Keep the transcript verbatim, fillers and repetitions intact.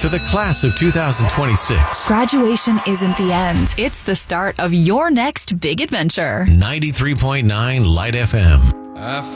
to the class of two thousand twenty-six. Graduation isn't the end. It's the start of your next big adventure. ninety-three point nine Light F M.